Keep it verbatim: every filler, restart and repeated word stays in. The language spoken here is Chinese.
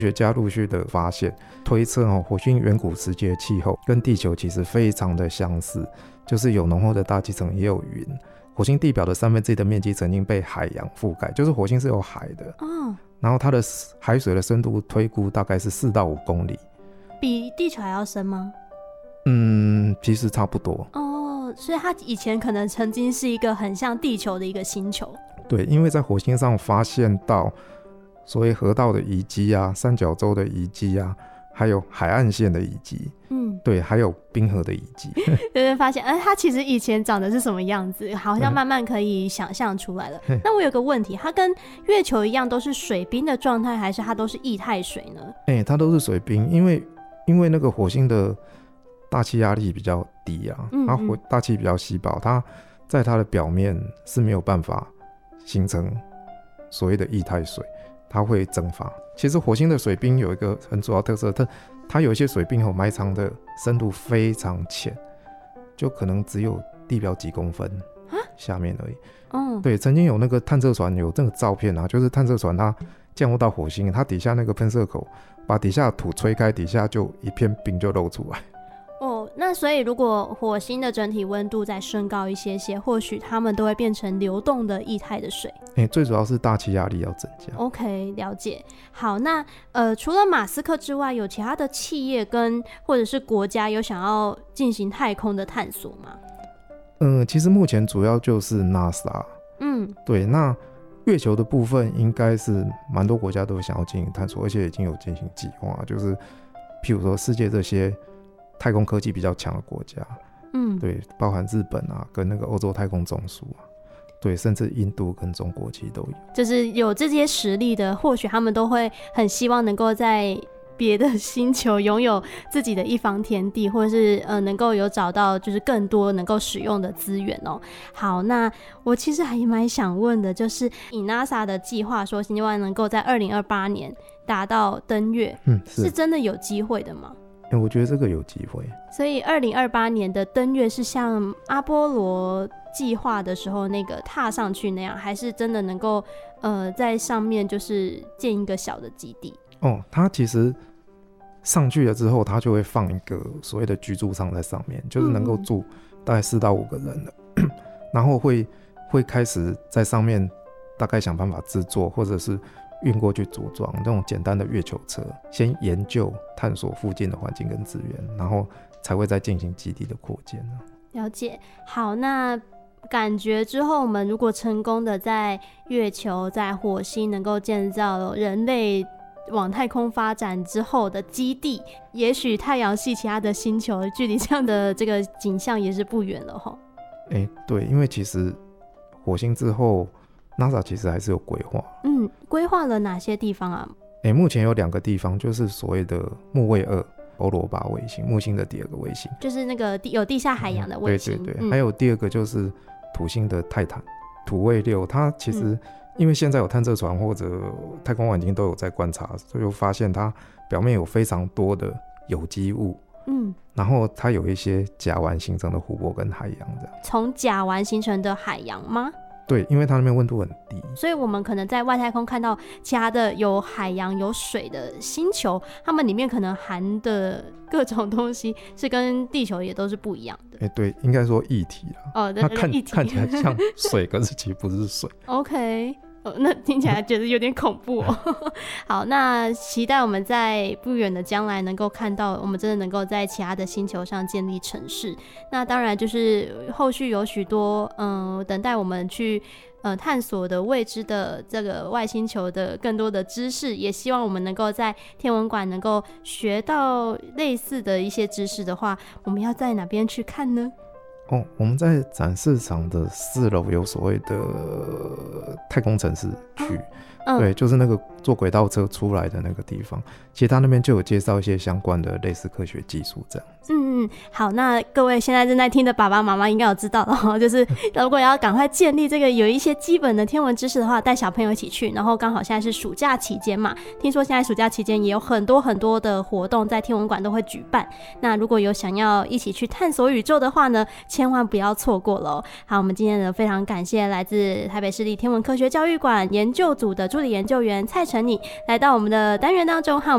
学家陆续的发现推测、哦、火星远古时期的气候跟地球其实非常的相似，就是有浓厚的大气层也有云。火星地表的三分之一的面积曾经被海洋覆盖，就是火星是有海的、哦、然后它的海水的深度推估大概是四到五公里。 比地球还要深吗？ 嗯，其实差不多哦，所以它以前可能曾经是一个很像地球的一个星球。 对，因为在火星上发现到所谓河道的遗迹啊、三角洲的遗迹啊，还有海岸线的遗迹，嗯，对，还有冰河的遗迹， 就是发现，哎、呃，它其实以前长得是什么样子，好像慢慢可以想象出来了。那我有个问题，它跟月球一样都是水冰的状态，还是它都是液态水呢？ 哎、欸，它都是水冰，因为因为那个火星的大气压力比较低啊，嗯嗯它火大气比较稀薄，它在它的表面是没有办法形成所谓的液态水。它会蒸发。其实火星的水冰有一个很主要特色，它它有一些水冰后埋藏的深度非常浅，就可能只有地表几公分下面而已。哦，对，曾经有那个探测船有这个照片啊，就是探测船它降落到火星，它底下那个喷射口把底下的土吹开，底下就一片冰就露出来。 哦，那所以如果火星的整体温度再升高一些些，或许它们都会变成流动的液态的水。 欸、最主要是大气压力要增加。 OK， 了解。好，那呃，除了马斯克之外，有其他的企业跟或者是国家有想要进行太空的探索吗？ 嗯，其实目前主要就是 NASA。 嗯，对，那月球的部分应该是蛮多国家都想要进行探索，而且已经有进行计划，就是譬如说世界这些太空科技比较强的国家，嗯，对，包含日本啊，跟那个欧洲太空总署啊，对，甚至印度跟中国其实都有， 就是有这些实力的，或许他们都会很希望能够在别的星球拥有自己的一方天地，或者是呃能够有找到就是更多能够使用的资源哦。好，那我其实还蛮想问的，就是以 NASA 的计划说，希望能够在二零二八年达到登月，嗯，是, 是真的有机会的吗？ 欸、我觉得这个有机会。 所以二零二八年的登月是像阿波罗计划的时候那个踏上去那样，还是真的能够呃在上面就是建一个小的基地？ 哦，它其实上去了之后，它就会放一个所谓的居住舱在上面，就是能够住大概四到五个人了、嗯、然后会会开始在上面大概想办法制作，或者是运过去组装这种简单的月球车，先研究探索附近的环境跟资源，然后才会再进行基地的扩建。 了解。好，那感觉之后我们如果成功的在月球在火星能够建造人类往太空发展之后的基地，也许太阳系其他的星球距离这样的这个景象也是不远了齁。 欸，对，因为其实火星之后 NASA 其实还是有规划。 嗯，规划了哪些地方啊？ 欸，目前有两个地方，就是所谓的木卫二欧罗巴卫星，木星的第二个卫星， 就是那个有地下海洋的卫星。 嗯、对对对、嗯，还有第二个就是土星的泰坦土卫六，它其实、嗯、因为现在有探测船或者太空望远镜都有在观察，所以我发现它表面有非常多的有机物，嗯，然后它有一些甲烷形成的湖泊跟海洋这样。 从甲烷形成的海洋吗？ 对，因为它那边温度很低， 所以我们可能在外太空看到其他的有海洋有水的星球，它们里面可能含的各种东西是跟地球也都是不一样的。 欸、对，应该说液体啦。 哦，对， 它看液体看起来像水，可是其实不是水。 OK。哦，那听起来觉得有点恐怖哦。好，那期待我们在不远的将来能够看到，我们真的能够在其他的星球上建立城市。那当然就是后续有许多嗯等待我们去呃探索的未知的这个外星球的更多的知识，也希望我们能够在天文馆能够学到类似的一些知识的话，我们要在哪边去看呢？ 哦，我们在展示场的四楼有所谓的太空城市区、嗯，对，就是那个坐轨道车出来的那个地方，其实他那边就有介绍一些相关的类似科学技术这样子。 嗯嗯，好，那各位现在正在听的爸爸妈妈应该有知道了，就是如果要赶快建立这个有一些基本的天文知识的话，带小朋友一起去，然后刚好现在是暑假期间嘛，听说现在暑假期间也有很多很多的活动在天文馆都会举办，那如果有想要一起去探索宇宙的话呢，千万不要错过了。好，我们今天呢非常感谢来自台北市立天文科学教育馆研究组的助理研究员蔡成拟来到我们的单元当中，和